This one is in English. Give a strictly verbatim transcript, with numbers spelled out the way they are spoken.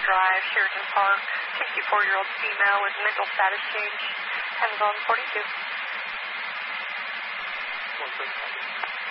Drive, Sheridan Park, sixty-four-year-old female with mental status change, Amazon forty-two. One thing.